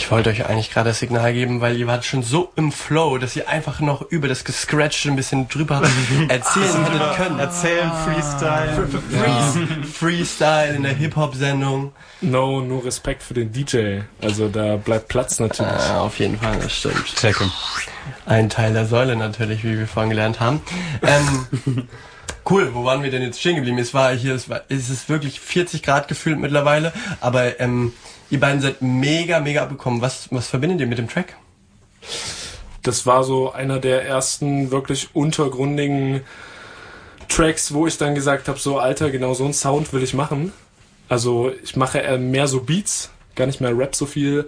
Ich wollte euch eigentlich gerade das Signal geben, weil ihr wart schon so im Flow, dass ihr einfach noch über das Gescratcht ein bisschen drüber erzählen hättet können. Erzählen, Freestyle. Freestyle in der Hip-Hop-Sendung. No, nur Respekt für den DJ. Also da bleibt Platz natürlich. Auf jeden Fall, das stimmt. Checke. Ein Teil der Säule natürlich, wie wir vorhin gelernt haben. Cool, wo waren wir denn jetzt stehen geblieben? Es ist wirklich 40 Grad gefühlt mittlerweile, aber ihr beiden seid mega abgekommen. Was verbindet ihr mit dem Track? Das war so einer der ersten wirklich untergründigen Tracks, wo ich dann gesagt habe, so Alter, genau so einen Sound will ich machen. Also ich mache eher mehr so Beats, gar nicht mehr Rap so viel.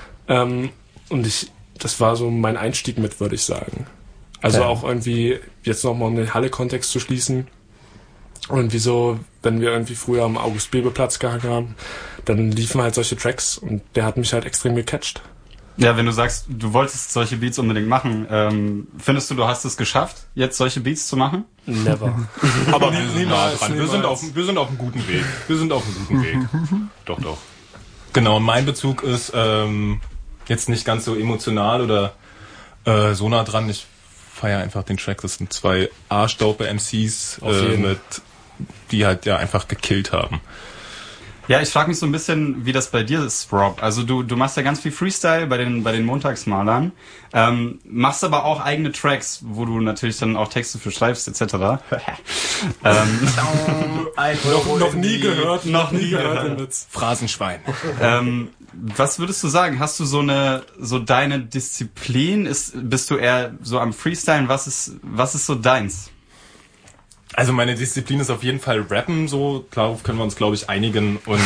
Das war so mein Einstieg mit, würde ich sagen. Also auch irgendwie, jetzt nochmal um den Halle-Kontext zu schließen, irgendwie so, wenn wir irgendwie früher am August-Bebel-Platz gehangen haben, dann liefen halt solche Tracks und der hat mich halt extrem gecatcht. Ja, wenn du sagst, du wolltest solche Beats unbedingt machen, findest du hast es geschafft, jetzt solche Beats zu machen? Never. Aber wir sind nah dran. Wir sind auf einem guten Weg. Doch. Genau, mein Bezug ist jetzt nicht ganz so emotional oder so nah dran. Ich feiere einfach den Track. Das sind zwei arschdope MCs, die halt ja einfach gekillt haben. Ja, ich frage mich so ein bisschen, wie das bei dir ist, Rob. Also du machst ja ganz viel Freestyle bei den Montagsmalern, machst aber auch eigene Tracks, wo du natürlich dann auch Texte für schreibst, etc. Noch nie gehört. Phrasenschwein. Was würdest du sagen? Hast du so deine Disziplin? Bist du eher so am Freestylen? Was ist so deins? Also meine Disziplin ist auf jeden Fall Rappen, so darauf können wir uns, glaube ich, einigen. Und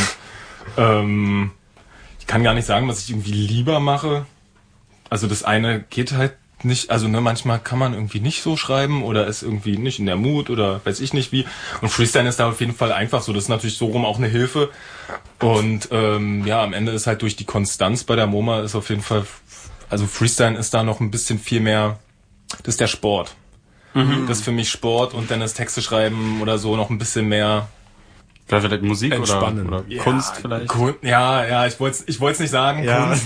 ich kann gar nicht sagen, was ich irgendwie lieber mache. Also das eine geht halt nicht, also manchmal kann man irgendwie nicht so schreiben oder ist irgendwie nicht in der Mut oder weiß ich nicht wie. Und Freestyle ist da auf jeden Fall einfach so. Das ist natürlich so rum auch eine Hilfe. Und am Ende ist halt durch die Konstanz bei der MoMA ist auf jeden Fall, also Freestyle ist da noch ein bisschen viel mehr, das ist der Sport. Das ist für mich Sport und dann das Texte schreiben oder so noch ein bisschen mehr vielleicht Musik oder Kunst vielleicht. Ich wollte es nicht sagen. Ja. Kunst,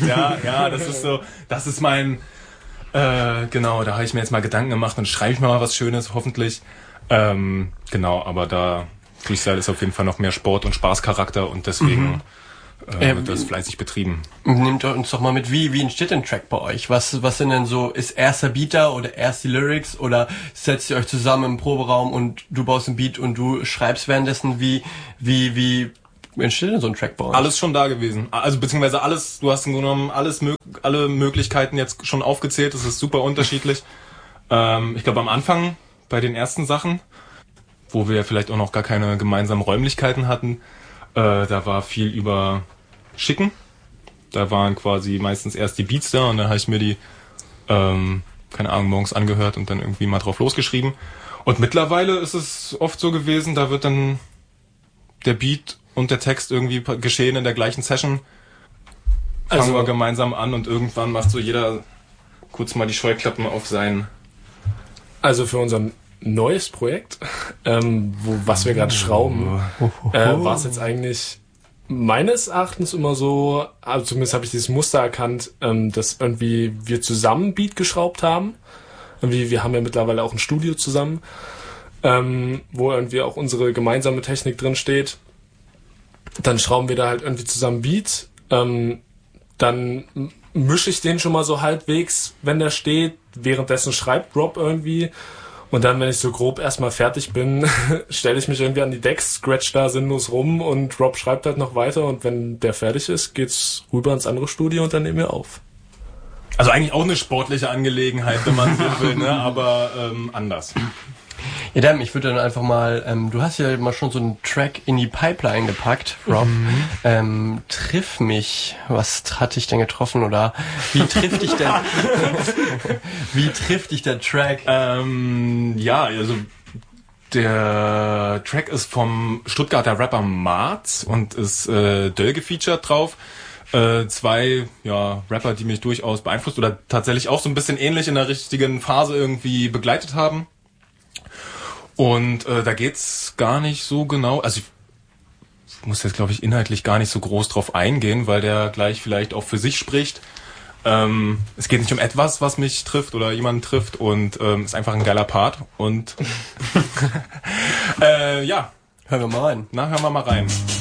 das ist mein genau, da habe ich mir jetzt mal Gedanken gemacht und schreibe ich mal was Schönes, hoffentlich. Aber da Freestyle ist auf jeden Fall noch mehr Sport und Spaßcharakter und deswegen wird das fleißig betrieben. Nehmt uns doch mal mit, wie entsteht ein Track bei euch? Was sind denn so, ist erster Beat da oder erst die Lyrics oder setzt ihr euch zusammen im Proberaum und du baust einen Beat und du schreibst währenddessen? Wie entsteht denn so ein Track bei euch? Alles schon da gewesen. Also beziehungsweise alles, du hast im Grunde genommen alle Möglichkeiten jetzt schon aufgezählt, das ist super unterschiedlich. Ich glaube am Anfang bei den ersten Sachen, wo wir vielleicht auch noch gar keine gemeinsamen Räumlichkeiten hatten, da war viel über Schicken. Da waren quasi meistens erst die Beats da und dann habe ich mir die, keine Ahnung, morgens angehört und dann irgendwie mal drauf losgeschrieben. Und mittlerweile ist es oft so gewesen, da wird dann der Beat und der Text irgendwie geschehen in der gleichen Session. Fangen wir gemeinsam an und irgendwann macht so jeder kurz mal die Scheuklappen auf sein... Also für unser neues Projekt, was wir gerade schrauben, war es jetzt eigentlich meines Erachtens immer so, also zumindest habe ich dieses Muster erkannt, dass irgendwie wir zusammen Beat geschraubt haben. Irgendwie, wir haben ja mittlerweile auch ein Studio zusammen, wo irgendwie auch unsere gemeinsame Technik drin steht. Dann schrauben wir da halt irgendwie zusammen Beat. Dann mische ich den schon mal so halbwegs, wenn der steht. Währenddessen schreibt Rob irgendwie. Und dann, wenn ich so grob erstmal fertig bin, stelle ich mich irgendwie an die Decks, scratch da sinnlos rum und Rob schreibt halt noch weiter und wenn der fertig ist, geht's rüber ins andere Studio und dann nehmen wir auf. Also eigentlich auch eine sportliche Angelegenheit, wenn man so will, ne? Aber anders. Ja, Dan, ich würde dann einfach mal, du hast ja mal schon so einen Track in die Pipeline gepackt, Rob. Triff mich, was hat dich denn getroffen oder wie trifft dich denn, wie trifft dich der Track? Also der Track ist vom Stuttgarter Rapper Marz und ist Döll gefeatured drauf. Zwei Rapper, die mich durchaus beeinflusst oder tatsächlich auch so ein bisschen ähnlich in der richtigen Phase irgendwie begleitet haben. Und da geht's gar nicht so genau, also muss jetzt, glaube ich, inhaltlich gar nicht so groß drauf eingehen, weil der gleich vielleicht auch für sich spricht. Es geht nicht um etwas, was mich trifft oder jemanden trifft und ist einfach ein geiler Part und ja. Hören wir mal rein. Na, hören wir mal rein.